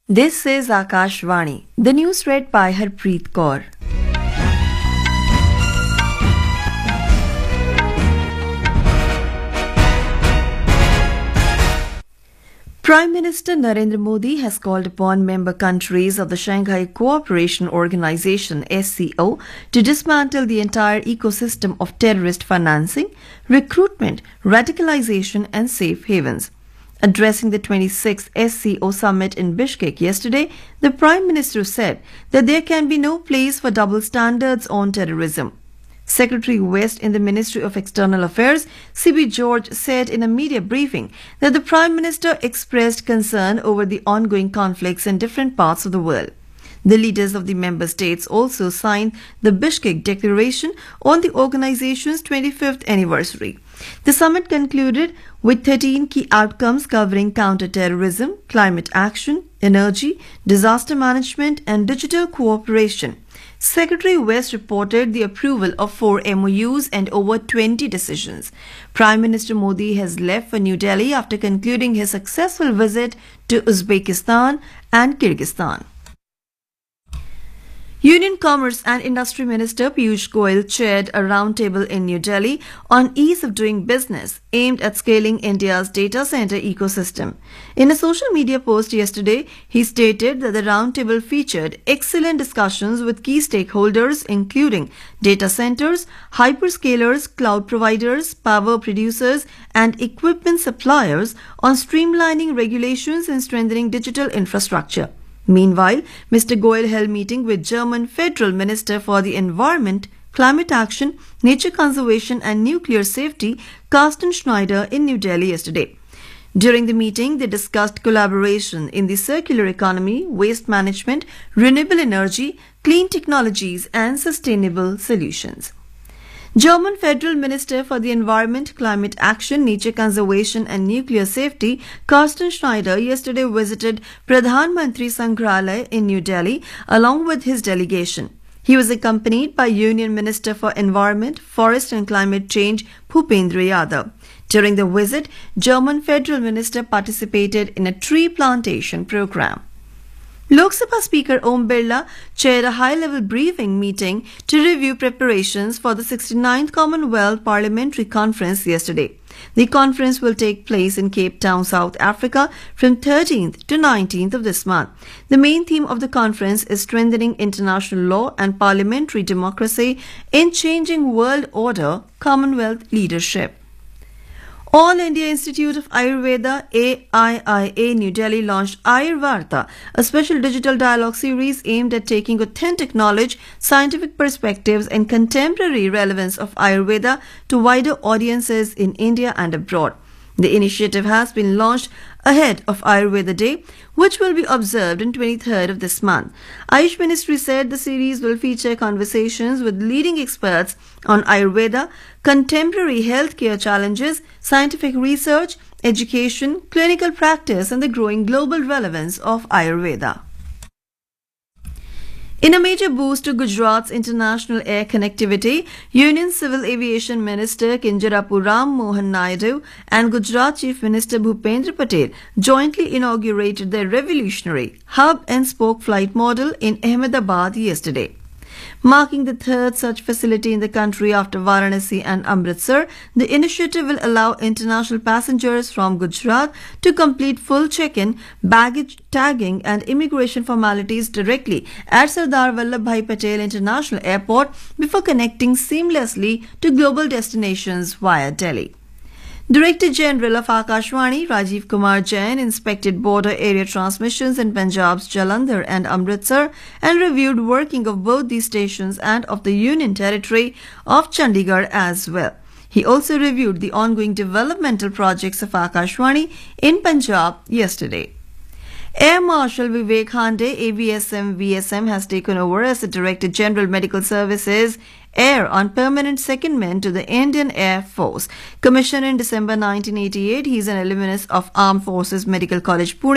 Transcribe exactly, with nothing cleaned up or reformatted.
This is Akashvani. The news read by Harpreet Kaur. Prime Minister Narendra Modi has called upon member countries of the Shanghai Cooperation Organization S C O to dismantle the entire ecosystem of terrorist financing, recruitment, radicalization and safe havens. Addressing the twenty-sixth S C O summit in Bishkek yesterday, the Prime Minister said that there can be no place for double standards on terrorism. Secretary West in the Ministry of External Affairs, C B George, said in a media briefing that the Prime Minister expressed concern over the ongoing conflicts in different parts of the world. The leaders of the member states also signed the Bishkek Declaration on the organization's twenty-fifth anniversary. The summit concluded with thirteen key outcomes covering counter-terrorism, climate action, energy, disaster management and digital cooperation. Secretary West reported the approval of four M O Us and over twenty decisions. Prime Minister Modi has left for New Delhi after concluding his successful visit to Uzbekistan and Kyrgyzstan. Union Commerce and Industry Minister Piyush Goyal chaired a roundtable in New Delhi on ease of doing business aimed at scaling India's data center ecosystem. In a social media post yesterday, he stated that the roundtable featured excellent discussions with key stakeholders including data centers, hyperscalers, cloud providers, power producers and equipment suppliers on streamlining regulations and strengthening digital infrastructure. Meanwhile, Mister Goyal held meeting with German Federal Minister for the Environment, Climate Action, Nature Conservation and Nuclear Safety, Carsten Schneider, in New Delhi yesterday. During the meeting, they discussed collaboration in the circular economy, waste management, renewable energy, clean technologies and sustainable solutions. German Federal Minister for the Environment, Climate Action, Nature Conservation and Nuclear Safety, Carsten Schneider, yesterday visited Pradhan Mantri Sangrahalaya in New Delhi along with his delegation. He was accompanied by Union Minister for Environment, Forest and Climate Change, Bhupendra Yadav. During the visit, German Federal Minister participated in a tree plantation program. Lok Sabha Speaker Om Birla chaired a high-level briefing meeting to review preparations for the sixty-ninth Commonwealth Parliamentary Conference yesterday. The conference will take place in Cape Town, South Africa from thirteenth to nineteenth of this month. The main theme of the conference is strengthening international law and parliamentary democracy in changing world order Commonwealth leadership. All India Institute of Ayurveda A I I A New Delhi launched Ayurvarta, a special digital dialogue series aimed at taking authentic knowledge, scientific perspectives and contemporary relevance of Ayurveda to wider audiences in India and abroad. The initiative has been launched ahead of Ayurveda Day, which will be observed on twenty-third of this month. Ayush Ministry said the series will feature conversations with leading experts on Ayurveda, contemporary healthcare challenges, scientific research, education, clinical practice and the growing global relevance of Ayurveda. In a major boost to Gujarat's international air connectivity, Union Civil Aviation Minister Kinjarapu Ram Mohan Naidu and Gujarat Chief Minister Bhupendra Patel jointly inaugurated their revolutionary hub and spoke flight model in Ahmedabad yesterday. Marking the third such facility in the country after Varanasi and Amritsar, the initiative will allow international passengers from Gujarat to complete full check-in, baggage tagging and immigration formalities directly at Sardar Vallabhbhai Patel International Airport before connecting seamlessly to global destinations via Delhi. Director General of Akashvani Rajiv Kumar Jain inspected border area transmissions in Punjab's Jalandhar and Amritsar and reviewed working of both these stations and of the Union Territory of Chandigarh as well. He also reviewed the ongoing developmental projects of Akashvani in Punjab yesterday. Air Marshal Vivek Hande, A V S M V S M, has taken over as the Director General Medical Services Air on permanent secondment to the Indian Air Force. Commissioned in December nineteen eighty-eight, he is an alumnus of Armed Forces Medical College, Pune.